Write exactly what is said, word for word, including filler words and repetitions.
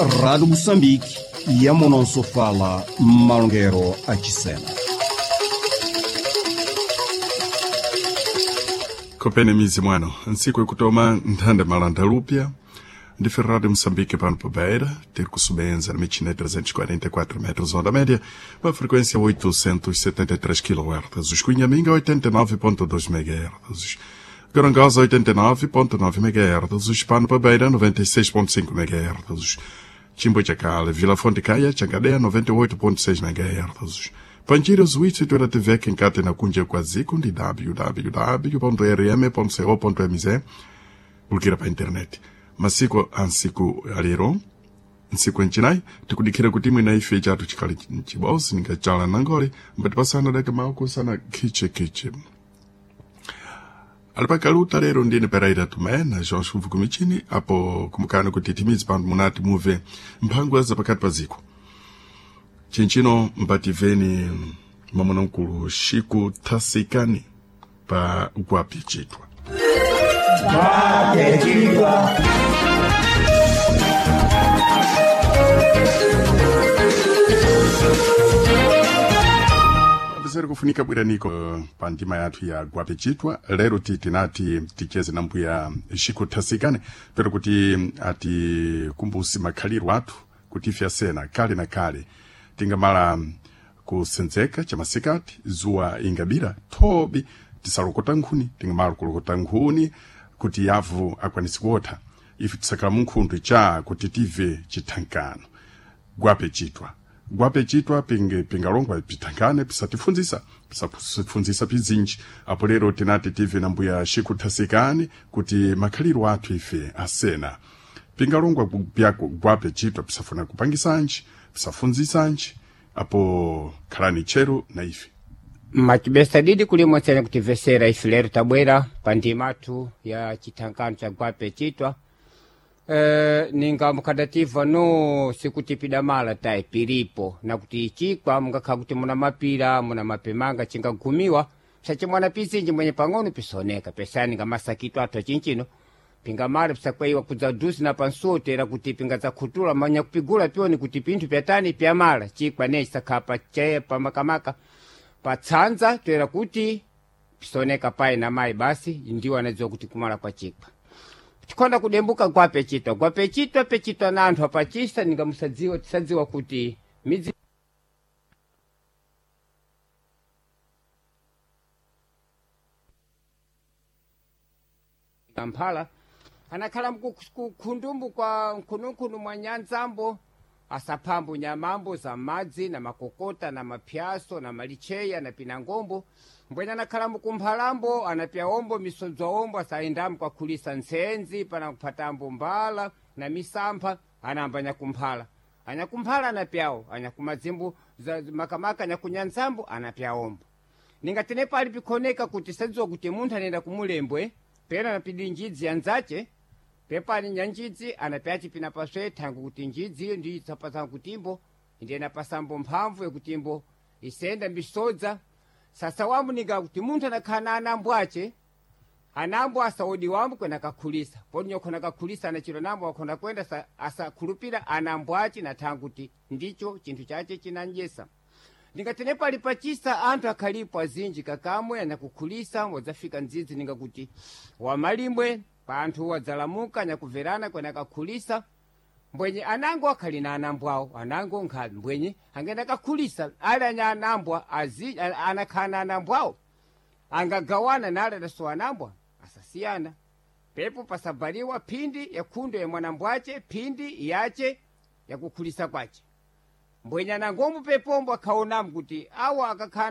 Rádio Moçambique e a Mononso fala Malongueiro Achisena. Kopene mizi mwano, nsiku ikutoma ntande malanda lupia, ndife Rádio Moçambique pano pa beira, ter kusubenza na michina trezentos e quarenta e quatro metros onda média, uma frequência oitocentos e setenta e três quilohertz, os Cunhaminga oitenta e nove ponto dois megahertz, Garangosa oitenta e nove ponto nove megahertz, os Pano pa beira noventa e seis ponto cinco megahertz, Chimbochacale, Vila Fonte Caia, Chancadeia noventa e oito ponto seis megahertz, Panjiro Zwitsi tura T V kenkate na kunja kwa ziku ndi w w w ponto r m ponto co ponto m z bulkira pa internet. Masiku ansiku alero, nsiku enchinai, tikudikira kuti mwina ife chatu chikali chibosi, nika chala nangoli, mbati pasana dake mauku sana kiche kiche. Alipakaluta lero ndine peraida tume na João Chuvu kumichini, apo kumukana kuti timizi pandu munati muve mpangu za pakati paziku. Chinchino mbativeni mamunankulu Chico Tasikani pa Guape Chitwa. Guape Chitwa. Abisere kufunika bwiraniko uh, pandima yatu ya Guape Chitwa. Lero titi nati ticheze nambu ya Chico Tasikani. Pero kuti ati kumbusi makaliru watu kutifya sena kale na kale. Tingamala kusenzeka chamasikati zuwa ingabira tobi tisalokota nkhuni tingamala kulokota nkhuni kuti yavu akwanisi kuota ife tisakala munkhundu cha kuti tive chitankano Guape Chitwa. Guape Chitwa pinge pingalongwa pitangane pisatifunzisa pisatifunzisa pizinji apo lero tinati tive nambuya Chico Tasikani kuti makhaliro athu ife asena pingalongwa byako Guape Chitwa pisafuna kupangisanji pisafunzisanji apo khalani chero na ife machibesa didi kulimo tsene kutivesera ife lero tabwera pandimatu ya chitankano cha Guape Chitwa. E, ninga mukadativa no sikutipida mala tai piripo na kuti chikwa mungakha kuti muna mapira muna mapemanga chingagumiwa sache mwana pizinji mwenye pang'ono pisoneka pesani nga masakitu ato chinchino pinga mara pisakwaiwa kudza dusi na pansote era kuti pinga za khutura manya kupigula pioni kuti pintu pyatani pya mala chikwa ne chisakhapa cheye pamakamaka patsanza toera kuti pisoneka pai na mai basi ndiwo anadziwa kuti kumala kwa chikwa. Tikonda kudembuka Guape Chitwa. Guape Chitwa pechitwa na anthu apachisa ninga musadziwa tisadziwa kuti midzi Kampala anakhala mkukhundumbu kwa mkununkunu mwa nyanzambo asaphambu nyamambo za madzi na makokota na mapyaso na malicheya na pinangombo mbwena anakhala mkumphalambo anapya ombo misodzwa ombo asayendamu kwa kulisa nsenzi pana kuphatambo mbala na misampha anamba nyakumphala anyakumphala anapyawo anyakumadzimbu za makamaka nyakunyanzambo anapya ombo ninga tenepa alipikoneka kuti sadziwa kuti munthu anenda kumulembwe pena anapidi njidzi yanzache pepa ni nyanjidzi anapyachi pina paswe tangu kuti njidzi ndi tsapasa kutimbo ndiye napasambo mphamvu yekutimbo isenda mbisodza sasa wambu ninga kuti munthu anakhana anambo ache anambo asaodi wambu kwena kakhulisa poni nyokona kakhulisa anachiro nambo wakhona kwenda sa, asakhulupira anambo ache na tangu kuti ndicho chinthu chache chinanjesa ninga tenepa alipachisa anthu akhalipo azinji kakamwe anakukhulisa wadzafika ndzidzi ninga kuti wamalimbwe pa anthu wadzalamuka nyakuverana kwena kakhulisa mbwenye anango akhali na anambwawo anango nkhali mbwenye angenda kakhulisa ali anya anambwa azi anakhana anambwawo angagawana nale daso anambwa asasiyana pepo pasabaliwa phindi ya khundo ya mwanambwache phindi yache ya kukhulisa kwache mbwenye anangombo pepombo akhaonamu kuti awa akakhana